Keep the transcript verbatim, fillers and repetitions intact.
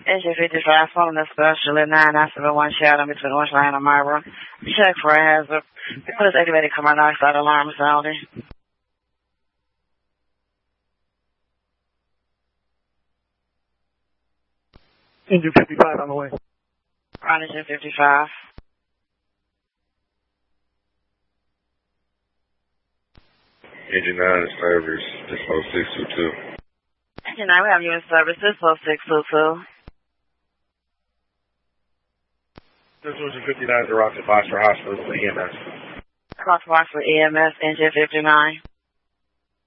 Engine fifty-five, following the special at nine nine seven one Shadow between Orange Line and Marlboro. Check for a hazard. Because activated carbon dioxide alarm sounding. Engine fifty-five on the way. On engine fifty-five. Engine nine is service, six oh six two two. Engine nine, we have you in service, six oh six two two. This was a fifty-nine, Rocket Foster Hospital for E M S. Crosswalk for E M S, engine fifty-nine.